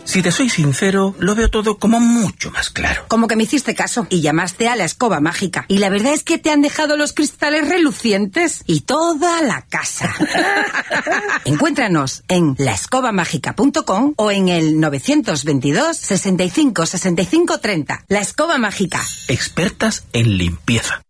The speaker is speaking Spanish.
Si te soy sincero, lo veo todo como mucho más claro. Como que me hiciste caso y llamaste a la escoba mágica. Y la verdad es que te han dejado los cristales relucientes y toda la casa. Encuéntranos en laescobamágica.com o en el 922 65 65 30. La Escoba Mágica. Expertas en limpieza.